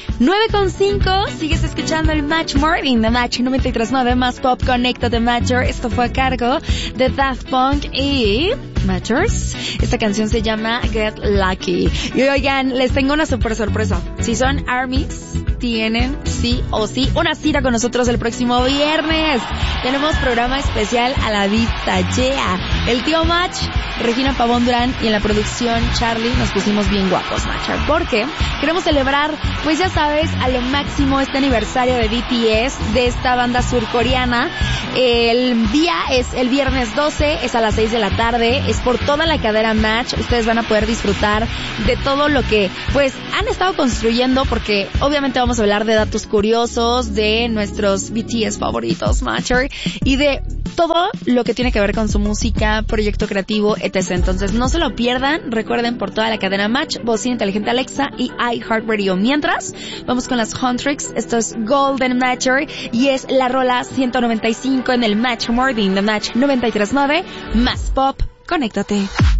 9:05, sigues escuchando el Match Morning de Match 93.9 más Pop Conéctate Matcher. Esto fue a cargo de Daft Punk y Matchers. Esta canción se llama Get Lucky. Y oigan, les tengo una super sorpresa. Si son ARMYs, tienen sí o sí una cita con nosotros el próximo viernes. Tenemos programa especial a la vista. Yeah. El tío Match, Regina Pavón Durán y en la producción Charlie nos pusimos bien guapos, Matcher, porque queremos celebrar, pues ya sabes, a lo máximo este aniversario de BTS, de esta banda surcoreana. El día es el viernes 12, es a las 6 de la tarde, es por toda la cadena Match. Ustedes van a poder disfrutar de todo lo que, pues, han estado construyendo, porque obviamente vamos a hablar de datos curiosos, de nuestros BTS favoritos, Matcher, y de todo lo que tiene que ver con su música, proyecto creativo, etc. Entonces, no se lo pierdan. Recuerden, por toda la cadena Match, bocina inteligente Alexa y iHeartRadio. Mientras, vamos con las Huntrix. Esto es Golden Matcher y es la rola 195 en el Match Morning de Match 93.9 más Pop. Conéctate.